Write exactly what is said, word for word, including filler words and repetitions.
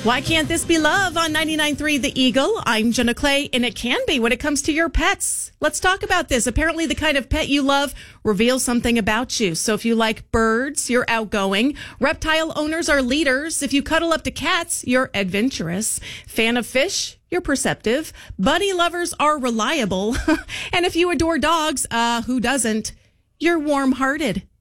Why can't this be love on ninety-nine point three The Eagle? I'm Jenna Clay, and it can be when it comes to your pets. Let's talk about this. Apparently, the kind of pet you love reveals something about you. So if you like birds, you're outgoing. Reptile owners are leaders. If you cuddle up to cats, you're adventurous. Fan of fish? You're perceptive. Bunny lovers are reliable. And if you adore dogs, uh, who doesn't? You're warm-hearted.